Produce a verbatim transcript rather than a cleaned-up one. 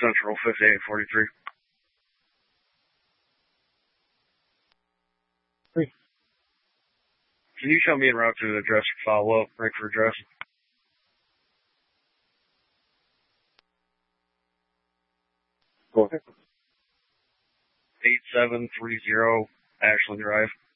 Central fifty-eight forty-three. Three. Can you show me en route to the address for follow-up, break for address? Go ahead. eight seven three zero Ashland Drive.